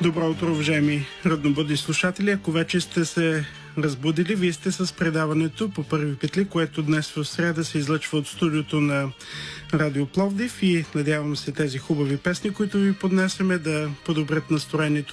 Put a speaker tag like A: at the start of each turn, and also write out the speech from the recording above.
A: Добро утро, уважаеми роднобудни слушатели. Ако вече сте се разбудили, вие сте с предаването по първи петли, което днес в сряда се излъчва от студиото на Радио Пловдив и надявам се тези хубави песни, които ви поднесеме, да подобрят настроението